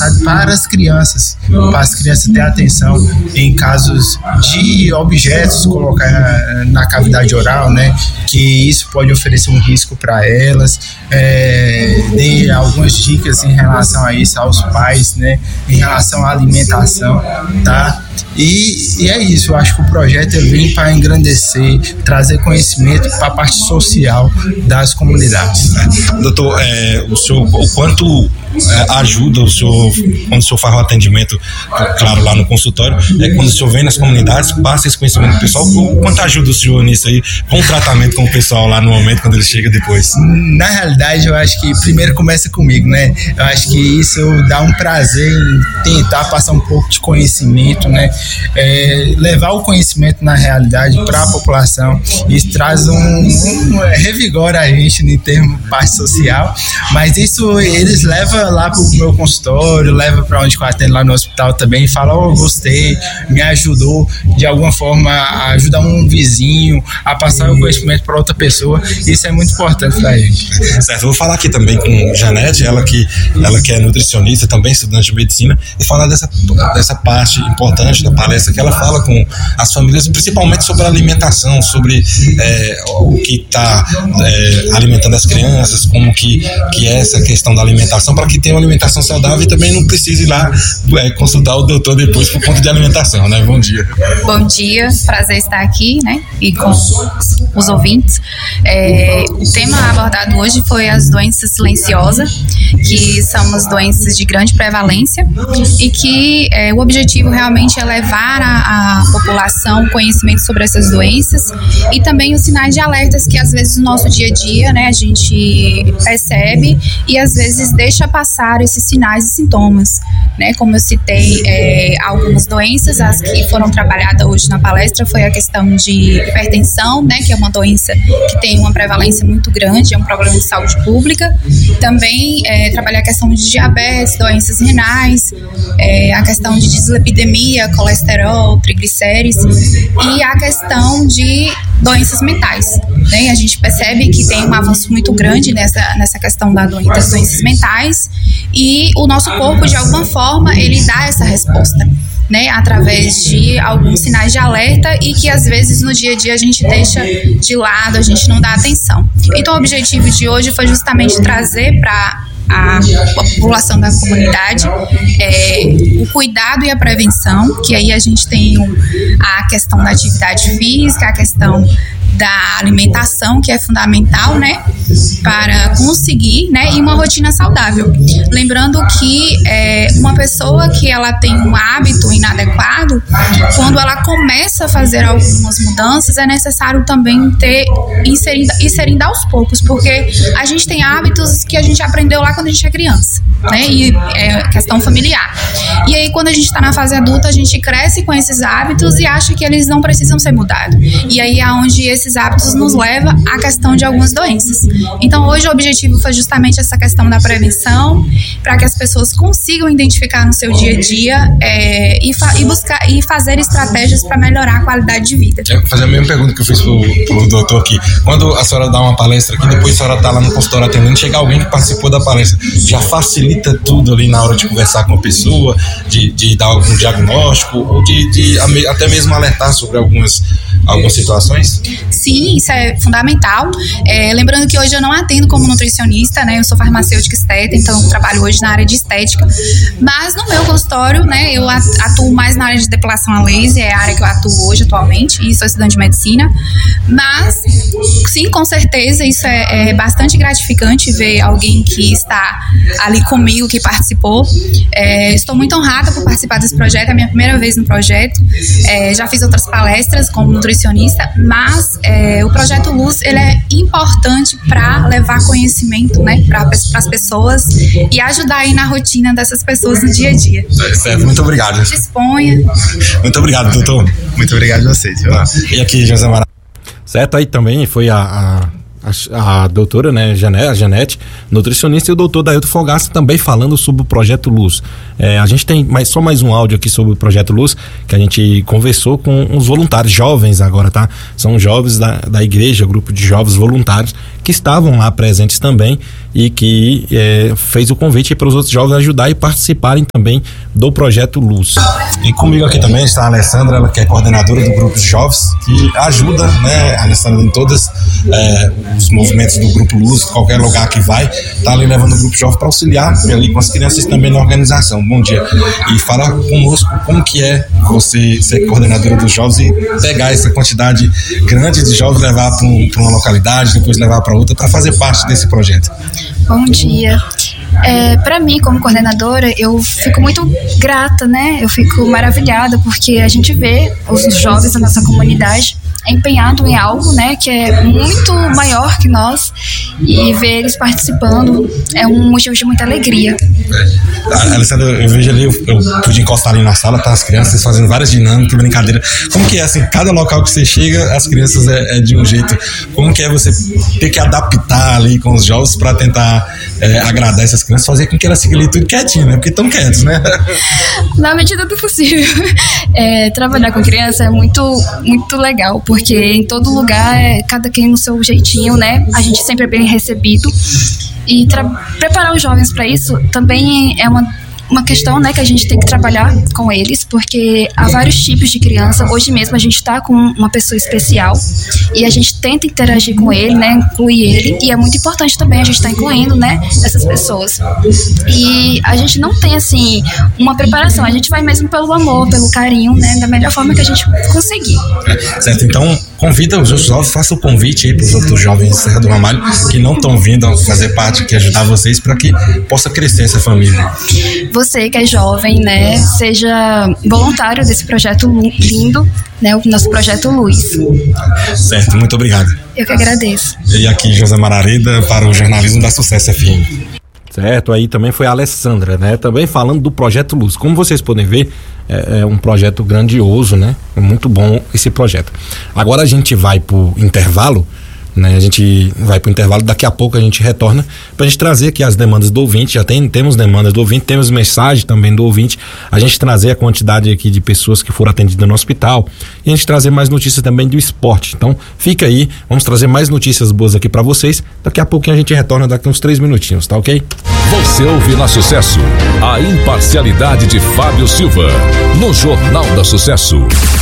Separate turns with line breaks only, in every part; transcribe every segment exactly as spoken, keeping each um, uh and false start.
voltado para as crianças, para as crianças ter atenção em casos de objetos colocar na cavidade oral, né, que isso pode oferecer um risco para elas, é, dê algumas dicas em relação a isso aos pais, né, em relação à alimentação, tá? E, e é isso, eu acho que o projeto vem para engrandecer, trazer conhecimento para a parte social das comunidades.
Doutor, é, o, senhor, o quanto é, ajuda o senhor, quando o senhor faz o atendimento, claro, lá no consultório, é, quando o senhor vem nas comunidades, passa esse conhecimento pro pessoal, o quanto ajuda o senhor nisso aí, com o tratamento com o pessoal lá no momento, quando ele chega depois?
Na realidade, eu acho que primeiro começa comigo, né? Eu acho que isso dá um prazer em tentar passar um pouco de conhecimento, né? É, levar o conhecimento na realidade para a população. Isso traz um, um revigora a gente em termos de parte social, mas isso eles levam lá para o meu consultório, levam para onde eu atendo lá no hospital também e falam, oh, gostei, me ajudou de alguma forma a ajudar um vizinho a passar o conhecimento para outra pessoa. Isso é muito importante para a gente.
Certo, eu vou falar aqui também com Janete, ela que, ela que é nutricionista, também estudante de medicina, e falar dessa, dessa parte importante da palestra que ela fala com as famílias, principalmente sobre a alimentação, sobre é, o que está é, alimentando as crianças, como que, que é essa questão da alimentação, para que tenha uma alimentação saudável e também não precise ir lá é, consultar o doutor depois por conta de alimentação, né? Bom dia.
Bom dia, prazer estar aqui, né? E com os ouvintes. É, o tema abordado hoje foi as doenças silenciosas, que são as doenças de grande prevalência e que é, o objetivo realmente é levar a, a população conhecimento sobre essas doenças e também os sinais de alertas que às vezes no nosso dia a dia, né, a gente percebe e às vezes deixa passar esses sinais e sintomas, né? Como eu citei, é, algumas doenças, as que foram trabalhadas hoje na palestra foi a questão de hipertensão, né, que é uma doença que tem uma prevalência muito grande, é um problema de saúde pública. Também é, trabalhar a questão de diabetes, doenças renais, é, a questão de dislipidemia, colesterol, triglicéridos e a questão de doenças mentais, né? A gente percebe que tem um avanço muito grande nessa, nessa questão da doen- das doenças mentais e o nosso corpo, de alguma forma, ele dá essa resposta, né, através de alguns sinais de alerta e que às vezes no dia a dia a gente deixa de lado, a gente não dá atenção. Então o objetivo de hoje foi justamente trazer para a população da comunidade é, o cuidado e a prevenção, que aí a gente tem um, a questão da atividade física, a questão da alimentação, que é fundamental, né, para conseguir, né, e uma rotina saudável. Lembrando que é, uma pessoa que ela tem um hábito inadequado, quando ela começa a fazer algumas mudanças, é necessário também ter inserindo, inserindo aos poucos, porque a gente tem hábitos que a gente aprendeu lá quando a gente é criança, né, e é questão familiar. E aí, quando a gente está na fase adulta, a gente cresce com esses hábitos e acha que eles não precisam ser mudados. E aí é onde esses hábitos nos levam à questão de algumas doenças. Então, hoje o objetivo foi justamente essa questão da prevenção, para que as pessoas consigam identificar no seu dia a dia é, e, fa- e buscar e fazer estratégias para melhorar a qualidade de vida.
Eu vou fazer a mesma pergunta que eu fiz pro, pro doutor aqui. Quando a senhora dá uma palestra aqui, depois a senhora tá lá no consultório atendendo, chega alguém que participou da palestra, já facilita tudo ali na hora de conversar com a pessoa, de, de dar algum diagnóstico, ou de, de até mesmo alertar sobre algumas, algumas situações?
Sim, isso é fundamental. É, lembrando que hoje eu não atendo como nutricionista, né? Eu sou farmacêutica esteta, então trabalho hoje na área de estética. Mas no meu consultório, né, eu atuo mais na área de depilação a laser, é a área que eu atuo hoje atualmente, e sou estudante de medicina. Mas, sim, com certeza, isso é, é bastante gratificante ver alguém que está ali comigo, que participou. É, estou muito honrada por participar desse projeto, é a minha primeira vez no projeto. É, já fiz outras palestras como nutricionista, mas é, o Projeto Luz, ele é importante para levar conhecimento, né, para as pessoas e ajudar aí na rotina dessas pessoas no dia a dia.
É, certo, muito obrigado.
Disponha.
Muito obrigado, doutor.
Muito obrigado a vocês.
E aqui, José Mara. Certo, aí também foi a... a... A, a doutora, né, Janete, a Janete, nutricionista, e o doutor Dailton Fogaça também falando sobre o Projeto Luz. É, a gente tem mais, só mais um áudio aqui sobre o Projeto Luz, que a gente conversou com uns voluntários jovens agora, tá? São jovens da, da igreja, grupo de jovens voluntários que estavam lá presentes também e que é, fez o convite para os outros jovens ajudar e participarem também do Projeto Luz. E comigo aqui também está a Alessandra, ela que é coordenadora do grupo de jovens, que ajuda, né, a Alessandra, em todos é, os movimentos do Grupo Luz, qualquer lugar que vai, tá ali levando o grupo jovem para auxiliar ali com as crianças também na organização. Bom dia. E fala conosco como que é você ser coordenadora dos jovens e pegar essa quantidade grande de jovens, levar para um, uma localidade, depois levar para outra, para fazer parte desse projeto.
Bom dia. É, para mim, como coordenadora, eu fico muito grata, né? Eu fico maravilhada porque a gente vê os jovens da nossa comunidade empenhado em algo, né, que é muito maior que nós, e ver eles participando é um motivo de muita alegria.
É. Alessandra, eu vejo ali, eu, eu pude encostar ali na sala, tá as crianças fazendo várias dinâmicas, brincadeira. Como que é, assim, cada local que você chega, as crianças é, é de um jeito. Como que é você ter que adaptar ali com os jovens para tentar é, agradar essas crianças, fazer com que elas fiquem ali tudo quietinho, né, porque estão quietos, né?
Na medida do possível. É, trabalhar com criança é muito, muito legal, porque em todo lugar, é, cada quem no seu jeitinho, né? A gente sempre é bem recebido. E tra- preparar os jovens para isso também é uma, uma questão, né, que a gente tem que trabalhar com eles, porque há vários tipos de criança. Hoje mesmo a gente está com uma pessoa especial e a gente tenta interagir com ele, né, incluir ele, e é muito importante também a gente estar tá incluindo, né, essas pessoas. E a gente não tem, assim, uma preparação, a gente vai mesmo pelo amor, pelo carinho, né, da melhor forma que a gente conseguir.
Certo, então convida os outros jovens, faça o convite aí para os outros jovens de Serra do Ramalho que não estão vindo a fazer parte, que ajudar vocês para que possa crescer essa família.
Você que é jovem, né, seja voluntário desse projeto lindo, né, o nosso Projeto Luz.
Certo, muito obrigado.
Eu que agradeço.
E aqui José Mararida para o jornalismo da Sucesso F M. Certo, aí também foi a Alessandra, né? Também falando do Projeto Luz. Como vocês podem ver, é, é um projeto grandioso, né? É muito bom esse projeto. Agora a gente vai pro intervalo, né? A gente vai pro intervalo, daqui a pouco a gente retorna pra gente trazer aqui as demandas do ouvinte. Já tem, temos demandas do ouvinte, temos mensagem também do ouvinte, a gente trazer a quantidade aqui de pessoas que foram atendidas no hospital e a gente trazer mais notícias também do esporte. Então fica aí, vamos trazer mais notícias boas aqui pra vocês. Daqui a pouquinho a gente retorna, daqui uns três minutinhos, tá ok?
Você ouve na Sucesso a imparcialidade de Fábio Silva no Jornal da Sucesso.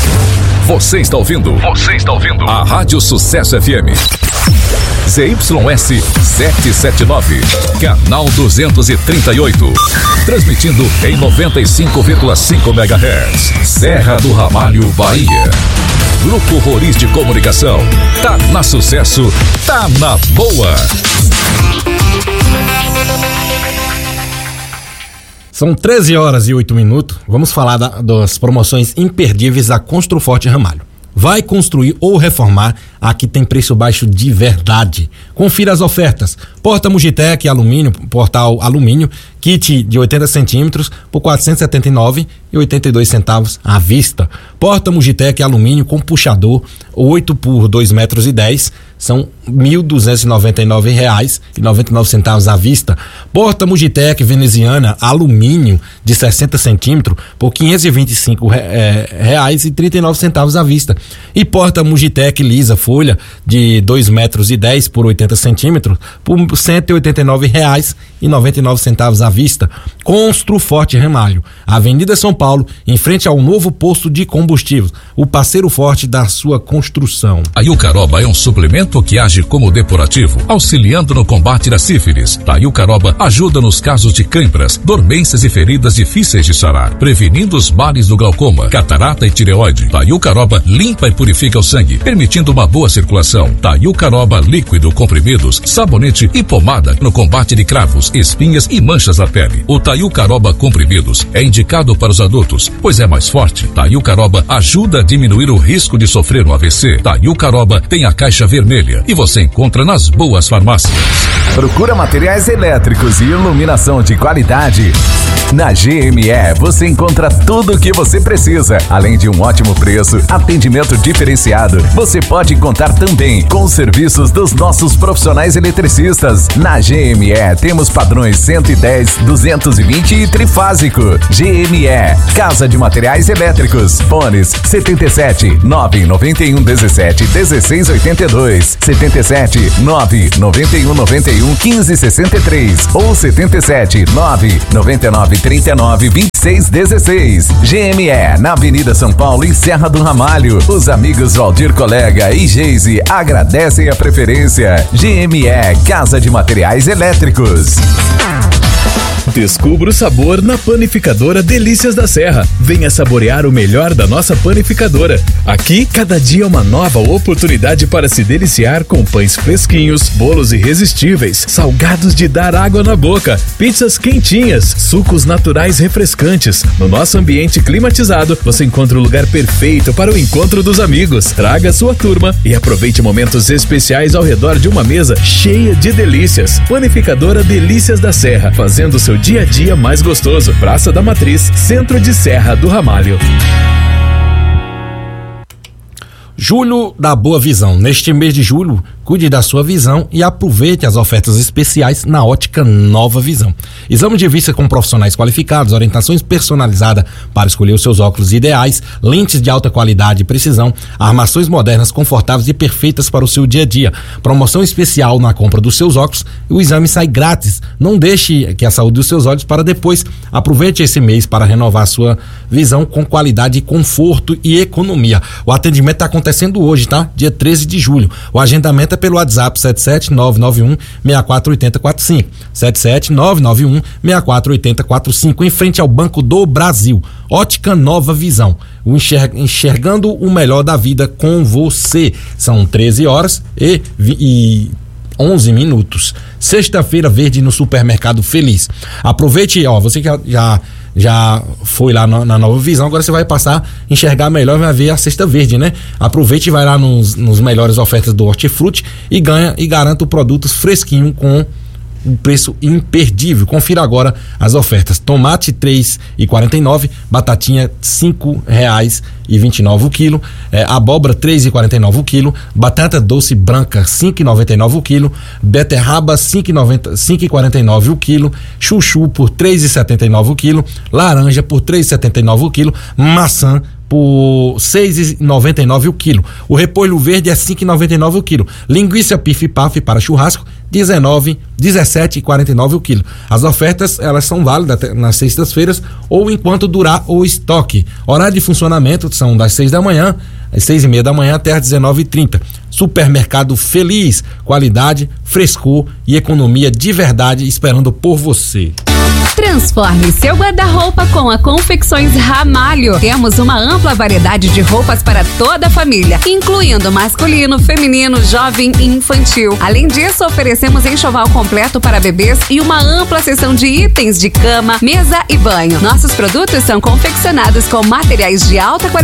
Você está ouvindo? Você está ouvindo? A Rádio Sucesso F M. Z Y S setecentos e setenta e nove, canal duzentos e trinta e oito. Transmitindo em noventa e cinco vírgula cinco megahertz. Serra do Ramalho, Bahia. Grupo Roriz de Comunicação. Tá na Sucesso, tá na boa.
São treze horas e oito minutos. Vamos falar da, das promoções imperdíveis da Construforte Ramalho. Vai construir ou reformar, aqui tem preço baixo de verdade. Confira as ofertas. Porta Mugitec alumínio, portal alumínio, kit de oitenta centímetros por quatrocentos e setenta e nove reais e oitenta e dois centavos à vista. Porta Mugitec alumínio com puxador oito por dois metros e dez, são mil duzentos e noventa e nove reais e noventa e nove centavos à vista. Porta Mugitec veneziana alumínio de sessenta centímetros por quinhentos e vinte e cinco reais e trinta e nove centavos à vista. E porta Mugitec lisa folha de dois metros e dez por oitenta centímetros por cento e oitenta e nove reais e noventa e nove centavos à vista. Construforte Ramalho, Avenida São Paulo, em frente ao novo posto de combustíveis, o parceiro forte da sua construção.
A Iucaroba é um suplemento que age como depurativo, auxiliando no combate da sífilis. A Iucaroba ajuda nos casos de câimbras, dormências e feridas difíceis de sarar, prevenindo os males do glaucoma, catarata e tireoide. A Iucaroba limpa e purifica o sangue, permitindo uma boa circulação. A Iucaroba líquido, comprimidos, sabonete e pomada no combate de cravos, espinhas e manchas na pele. O Taiucaroba comprimidos é indicado para os adultos, pois é mais forte. Taiucaroba ajuda a diminuir o risco de sofrer um A V C. Taiucaroba tem a caixa vermelha e você encontra nas boas farmácias.
Procura materiais elétricos e iluminação de qualidade? Na G M E você encontra tudo o que você precisa, além de um ótimo preço, atendimento diferenciado. Você pode contar também com os serviços dos nossos profissionais eletricistas. Na G M E temos padrões cento e dez dois, duzentos e vinte e trifásico. G M E, Casa de Materiais Elétricos. Fones setenta e sete, nove noventa e um, dezessete, dezesseis oitenta e dois, setenta e sete, nove noventa e um, noventa e um, quinze sessenta e três ou setenta e sete, nove noventa e nove, trinta e nove, vinte e seis dezesseis. G M E, na Avenida São Paulo, em Serra do Ramalho. Os amigos Valdir Colega e Geise agradecem a preferência. G M E, Casa de Materiais Elétricos.
Descubra o sabor na Panificadora Delícias da Serra. Venha saborear o melhor da nossa panificadora. Aqui, cada dia é uma nova oportunidade para se deliciar com pães fresquinhos, bolos irresistíveis, salgados de dar água na boca, pizzas quentinhas, sucos naturais refrescantes. No nosso ambiente climatizado, você encontra o lugar perfeito para o encontro dos amigos. Traga sua turma e aproveite momentos especiais ao redor de uma mesa cheia de delícias. Panificadora Delícias da Serra, fazendo seu dia a dia mais gostoso. Praça da Matriz, centro de Serra do Ramalho.
Julho da Boa Visão. Neste mês de julho, cuide da sua visão e aproveite as ofertas especiais na Ótica Nova Visão. Exame de vista com profissionais qualificados, orientações personalizadas para escolher os seus óculos ideais, lentes de alta qualidade e precisão, armações modernas, confortáveis e perfeitas para o seu dia a dia. Promoção especial na compra dos seus óculos e o exame sai grátis. Não deixe que a saúde dos seus olhos para depois. Aproveite esse mês para renovar a sua visão com qualidade, conforto e economia. O atendimento está acontecendo hoje, tá? Dia treze de julho. O agendamento é pelo WhatsApp sete sete nove nove um, seis quatro oito zero quatro cinco. sete sete nove nove um, seis quatro oito zero quatro cinco, em frente ao Banco do Brasil. Ótica Nova Visão. O enxerg, enxergando o melhor da vida com você. São treze horas e, e onze minutos. Sexta-feira verde no Supermercado Feliz. Aproveite, ó, você que já, já já foi lá na, na Nova Visão, agora você vai passar a enxergar melhor e vai ver a cesta verde, né? Aproveite e vai lá nos, nos melhores ofertas do Hortifruti e ganha e garanta produtos fresquinho com um preço imperdível. Confira agora as ofertas: tomate três reais e quarenta e nove centavos, batatinha cinco reais e vinte e nove centavos o quilo, é, abóbora três reais e quarenta e nove centavos o quilo, batata doce branca cinco reais e noventa e nove centavos o quilo, beterraba cinco reais e quarenta e nove centavos o quilo, chuchu por três reais e setenta e nove centavos o quilo, laranja por três reais e setenta e nove centavos o quilo, maçã por seis reais e noventa e nove centavos o quilo. O repolho verde é cinco reais e noventa e nove centavos o quilo. Linguiça pif-paf para churrasco dezenove, dezessete reais e quarenta e nove centavos o quilo. As ofertas, elas são válidas nas sextas-feiras ou enquanto durar o estoque. Horário de funcionamento são das seis da manhã, às seis e meia da manhã até às dezenove e trinta. Supermercado Feliz, qualidade, frescor e economia de verdade esperando por você.
Transforme seu guarda-roupa com a Confecções Ramalho. Temos uma ampla variedade de roupas para toda a família, incluindo masculino, feminino, jovem e infantil. Além disso, oferecemos enxoval completo para bebês e uma ampla seção de itens de cama, mesa e banho. Nossos produtos são confeccionados com materiais de alta qualidade